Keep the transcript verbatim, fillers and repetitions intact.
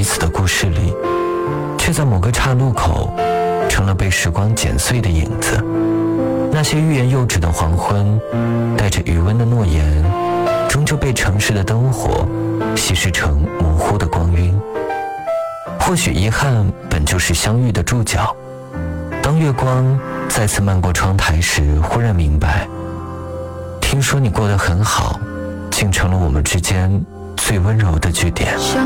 此的故事里，却在某个岔路口成了被时光剪碎的影子。那些欲言又止的黄昏，带着余温的诺言，终究被城市的灯火稀释成模糊的光晕。或许遗憾本就是相遇的注脚。当月光再次漫过窗台时，忽然明白，听说你过得很好，竟成了我们之间最温柔的句点。